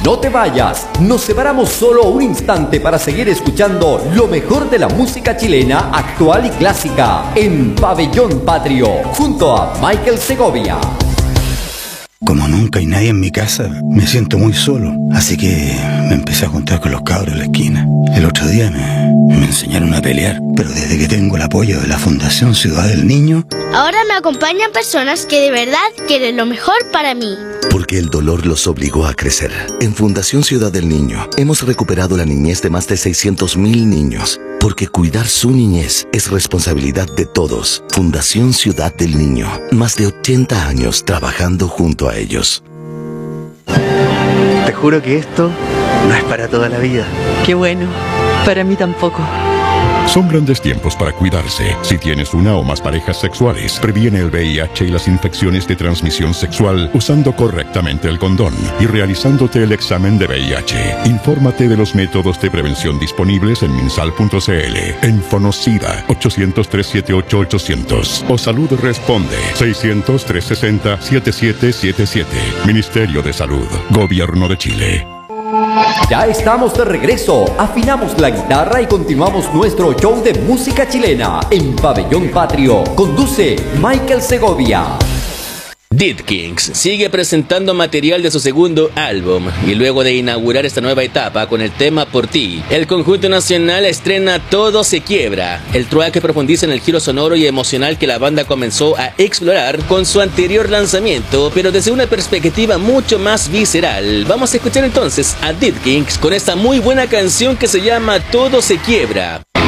No te vayas, nos separamos solo un instante para seguir escuchando lo mejor de la música chilena, actual y clásica, en Pabellón Patrio, junto a Michael Segovia. Como nunca hay nadie en mi casa, me siento muy solo. Así que me empecé a juntar con los cabros en la esquina. El otro día me enseñaron a pelear. Pero desde que tengo el apoyo de la Fundación Ciudad del Niño... Ahora me acompañan personas que de verdad quieren lo mejor para mí. Porque el dolor los obligó a crecer. En Fundación Ciudad del Niño hemos recuperado la niñez de más de 600,000 niños. Porque cuidar su niñez es responsabilidad de todos. Fundación Ciudad del Niño. Más de 80 años trabajando junto a ellos. Te juro que esto no es para toda la vida. Qué bueno. Para mí tampoco. Son grandes tiempos para cuidarse. Si tienes una o más parejas sexuales, previene el VIH y las infecciones de transmisión sexual usando correctamente el condón y realizándote el examen de VIH. Infórmate de los métodos de prevención disponibles en minsal.cl, en Fonocida 800-378-800 o Salud Responde 600-360-7777. Ministerio de Salud, Gobierno de Chile. Ya estamos de regreso, afinamos la guitarra y continuamos nuestro show de música chilena en Pabellón Patrio. Conduce Michael Segovia. Dead Kings sigue presentando material de su segundo álbum y luego de inaugurar esta nueva etapa con el tema Por Ti, el conjunto nacional estrena Todo se quiebra, el track que profundiza en el giro sonoro y emocional que la banda comenzó a explorar con su anterior lanzamiento, pero desde una perspectiva mucho más visceral. Vamos a escuchar entonces a Dead Kings con esta muy buena canción que se llama Todo se quiebra.